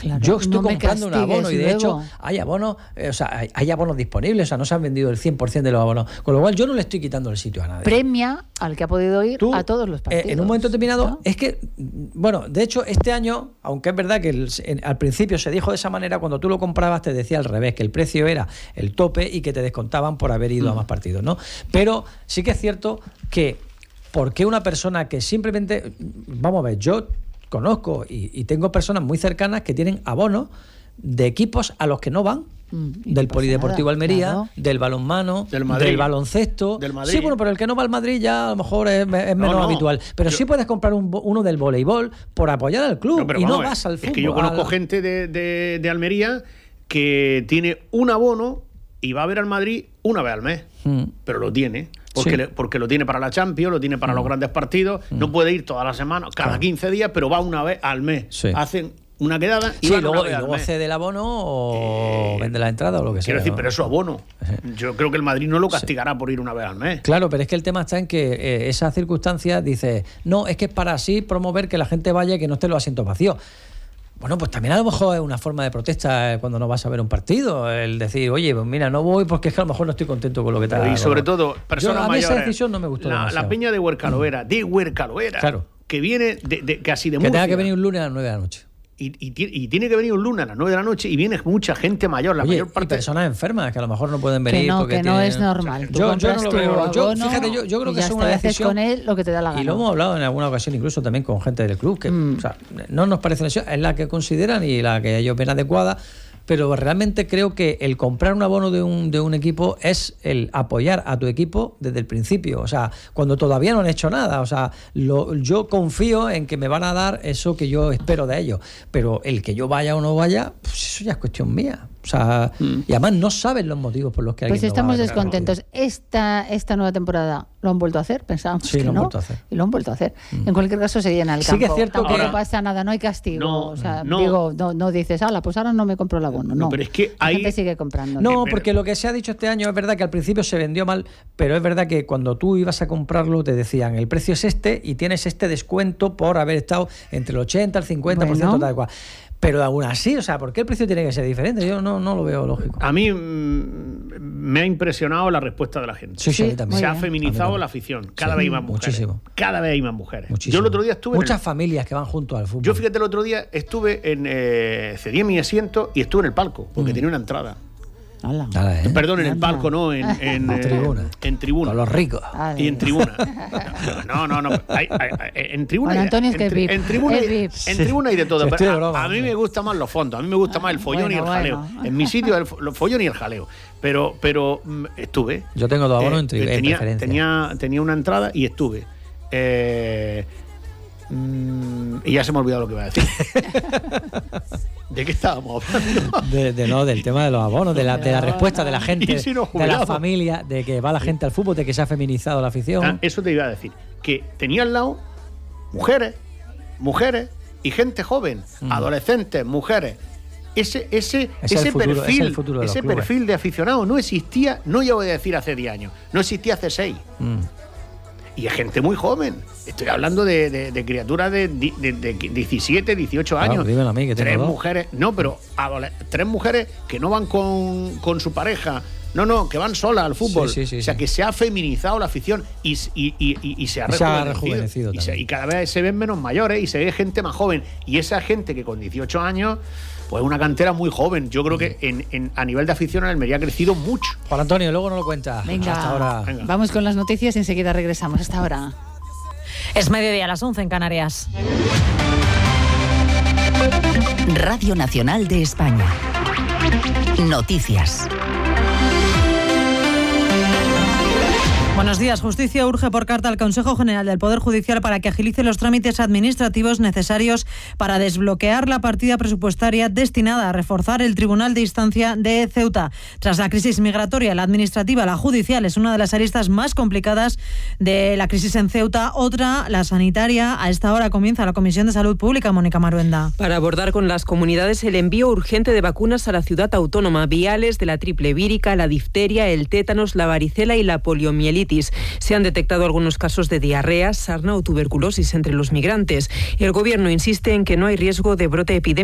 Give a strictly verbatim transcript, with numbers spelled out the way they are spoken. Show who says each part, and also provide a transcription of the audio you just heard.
Speaker 1: Claro,
Speaker 2: yo estoy
Speaker 1: no
Speaker 2: comprando un abono y de
Speaker 1: luego.
Speaker 2: hecho hay abonos, eh, o sea, hay, hay abonos disponibles, o sea, no se han vendido el cien por ciento de los abonos, con lo cual yo no le estoy quitando el sitio a nadie.
Speaker 1: Premia al que ha podido ir
Speaker 2: Tú,
Speaker 1: a todos los partidos.
Speaker 2: Eh, en un momento determinado,
Speaker 1: ¿no?
Speaker 2: es que, bueno, de hecho, este año, aunque es verdad que el, en, al principio se dijo de esa manera, cuando tú lo comprabas te decía al revés, que el precio era el tope y que te descontaban por haber ido mm. a más partidos, ¿no? Pero sí que es cierto que, ¿por qué una persona que simplemente, vamos a ver, yo conozco y, y tengo personas muy cercanas que tienen abonos de equipos a los que no van, mm, del Polideportivo nada, Almería, claro. del balonmano,
Speaker 3: del, Madrid,
Speaker 2: del baloncesto.
Speaker 3: Del Madrid.
Speaker 2: Sí, bueno, pero el que no va al Madrid ya a lo mejor es, es menos no, no. habitual. Pero yo, sí puedes comprar un, uno del voleibol por apoyar al club no, y no vas al fútbol.
Speaker 3: Es que yo conozco al... gente de, de, de Almería que tiene un abono y va a ver al Madrid una vez al mes, mm. pero lo tiene. Porque, sí. le, porque lo tiene para la Champions, lo tiene para mm. los grandes partidos, mm. no puede ir todas las semanas, cada claro. quince días, pero va una vez al mes. Sí. Hacen una quedada y,
Speaker 2: sí,
Speaker 3: van
Speaker 2: luego,
Speaker 3: una vez
Speaker 2: y luego
Speaker 3: al mes.
Speaker 2: cede el abono o eh, vende la entrada o lo que sea.
Speaker 3: Quiero decir,
Speaker 2: ¿no?
Speaker 3: pero eso abono. Yo creo que el Madrid no lo castigará sí. por ir una vez al mes.
Speaker 2: Claro, pero es que el tema está en que eh, esa circunstancia dice, no, es que es para así promover que la gente vaya y que no estén los asientos vacíos. Bueno, pues también a lo mejor es una forma de protesta cuando no vas a ver un partido, el decir, oye, pues mira, no voy porque es que a lo mejor no estoy contento con lo que te ha.
Speaker 3: Y sobre todo, personas
Speaker 2: Yo, a mí
Speaker 3: mayores.
Speaker 2: Esa decisión no me gustó
Speaker 3: la,
Speaker 2: demasiado.
Speaker 3: La peña de Huercalovera, de Huercalovera,
Speaker 2: claro.
Speaker 3: que viene de, de casi de
Speaker 2: que
Speaker 3: Murcia.
Speaker 2: Que tenga que venir un lunes a las nueve de la noche.
Speaker 3: Y, y, y tiene que venir un lunes a las nueve de la noche y viene mucha gente mayor, la
Speaker 2: Oye,
Speaker 3: mayor parte.
Speaker 2: Y personas enfermas que a lo mejor no pueden venir.
Speaker 1: Que no,
Speaker 2: porque
Speaker 1: que no
Speaker 2: tienen...
Speaker 1: es normal.
Speaker 2: Tú yo, yo no lo veo. Yo, fíjate, yo, yo creo que es una decisión.
Speaker 1: Con él lo que te da la gana.
Speaker 2: Y lo hemos hablado en alguna ocasión, incluso también con gente del club, que mm. o sea, no nos parece necesario, es la que consideran y la que ellos ven adecuada. Pero realmente creo que el comprar un abono de un, de un equipo es el apoyar a tu equipo desde el principio, o sea, cuando todavía no han hecho nada, o sea, lo, yo confío en que me van a dar eso que yo espero de ellos, pero el que yo vaya o no vaya, pues eso ya es cuestión mía. O sea, mm. y además no saben los motivos por los que alguien
Speaker 1: Pues estamos
Speaker 2: no va a
Speaker 1: descontentos. Esta, esta nueva temporada lo han vuelto a hacer, pensábamos
Speaker 2: sí,
Speaker 1: que
Speaker 2: lo han
Speaker 1: no.
Speaker 2: vuelto a hacer.
Speaker 1: Y lo han vuelto a hacer. Mm. En cualquier caso se llena el campo.
Speaker 2: Sí que es cierto
Speaker 1: Tampoco
Speaker 2: que
Speaker 1: ahora, pasa nada, no hay castigo.
Speaker 3: No,
Speaker 1: o sea,
Speaker 3: no.
Speaker 1: digo, no, no dices, ala, pues ahora no me compro el abono. No,
Speaker 3: no pero es que
Speaker 1: la
Speaker 3: hay...
Speaker 1: gente sigue comprando.
Speaker 2: No, porque lo que se ha dicho este año es verdad que al principio se vendió mal, pero es verdad que cuando tú ibas a comprarlo te decían, el precio es este y tienes este descuento por haber estado entre el ochenta, el cincuenta por ciento bueno. tal cual. Pero aún así, o sea, ¿por qué el precio tiene que ser diferente? Yo no, no lo veo lógico.
Speaker 3: A mí mmm, me ha impresionado la respuesta de la gente.
Speaker 2: Sí, sí, también.
Speaker 3: Se ha feminizado la afición. Cada sí, vez hay más mujeres.
Speaker 2: Muchísimo.
Speaker 3: Cada vez hay más mujeres.
Speaker 2: Muchísimo.
Speaker 3: Yo el otro día estuve...
Speaker 2: Muchas
Speaker 3: el...
Speaker 2: familias que van junto al fútbol.
Speaker 3: Yo fíjate, el otro día estuve en... Eh, cedí mi asiento y estuve en el palco, porque mm. tenía una entrada.
Speaker 1: Ala.
Speaker 2: Ala, ¿eh?
Speaker 3: Perdón, en el palco, no, en, en,
Speaker 2: en tribuna.
Speaker 3: En tribuna.
Speaker 2: Con los ricos.
Speaker 1: Ala.
Speaker 3: Y en tribuna. No, no, no. Hay, hay, hay, en tribuna.
Speaker 1: Bueno, Antonio, es
Speaker 3: en,
Speaker 1: que
Speaker 3: en, en tribuna,
Speaker 1: es
Speaker 3: en sí. tribuna hay de todo.
Speaker 2: Sí,
Speaker 3: pero
Speaker 2: broma,
Speaker 3: a, a mí me gustan más los fondos. A mí me gusta más el follón bueno, y el jaleo. Bueno. En mi sitio, el, el follón y el jaleo. Pero, pero estuve.
Speaker 2: Yo tengo dos abonos eh, en tribuna.
Speaker 3: Tenía, tenía, tenía una entrada y estuve. Eh, mm, y ya se me ha olvidado lo que iba a decir. ¿De qué estábamos hablando?
Speaker 2: De, de no, del tema de los abonos, de la, de la respuesta de la gente, si no de la familia, de que va la gente al fútbol, de que se ha feminizado la afición.
Speaker 3: Ah, eso te iba a decir. Que tenía al lado mujeres, mujeres y gente joven, mm. adolescentes, mujeres. Ese, ese, ese
Speaker 2: futuro,
Speaker 3: perfil,
Speaker 2: de
Speaker 3: ese
Speaker 2: clubes.
Speaker 3: perfil de aficionado no existía, no ya voy a decir hace diez años, no existía hace seis. Mm. Y es gente muy joven. Estoy hablando de, de, de criaturas de, de, de diecisiete, dieciocho años.
Speaker 2: Claro, dímelo a mí, que
Speaker 3: tres
Speaker 2: tengo
Speaker 3: mujeres, dos. no, pero adole- tres mujeres que no van con, con su pareja, no, no, que van solas al fútbol.
Speaker 2: Sí, sí, sí,
Speaker 3: o sea,
Speaker 2: sí.
Speaker 3: que se ha feminizado la afición y, y, y, y, y se ha rejuvenecido.
Speaker 2: Se ha rejuvenecido
Speaker 3: y, se, y cada vez se ven menos mayores y se ve gente más joven. Y esa gente que con dieciocho años, pues una cantera muy joven. Yo creo que en, en, a nivel de afición en Almería ha crecido mucho.
Speaker 2: Juan Antonio, luego no lo cuentas.
Speaker 1: Venga,
Speaker 2: hasta ahora.
Speaker 1: Venga. Vamos con las noticias y enseguida regresamos. Hasta ahora.
Speaker 4: Es mediodía a las once en Canarias.
Speaker 5: Radio Nacional de España. Noticias.
Speaker 4: Buenos días. Justicia urge por carta al Consejo General del Poder Judicial para que agilice los trámites administrativos necesarios para desbloquear la partida presupuestaria destinada a reforzar el Tribunal de Instancia de Ceuta. Tras la crisis migratoria, la administrativa, la judicial, es una de las aristas más complicadas de la crisis en Ceuta. Otra, la sanitaria. A esta hora comienza la Comisión de Salud Pública, Mónica Maruenda.
Speaker 6: Para abordar con las comunidades el envío urgente de vacunas a la ciudad autónoma, viales de la triple vírica, la difteria, el tétanos, la varicela y la poliomielitis. Se han detectado algunos casos de diarrea, sarna o tuberculosis entre los migrantes. El Gobierno insiste en que no hay riesgo de brote epidémico